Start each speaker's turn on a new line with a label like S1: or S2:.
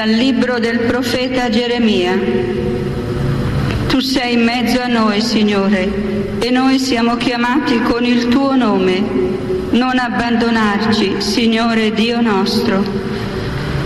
S1: Dal libro del profeta Geremia. Tu sei in mezzo a noi, Signore, e noi siamo chiamati con il tuo nome. Non abbandonarci, Signore Dio nostro.